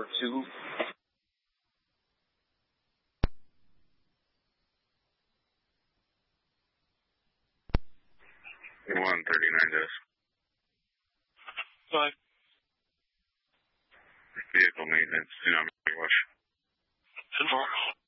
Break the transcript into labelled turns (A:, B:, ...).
A: 2.
B: 139 days.
A: Bye.
B: Vehicle maintenance, do not make wash.
A: 10-4.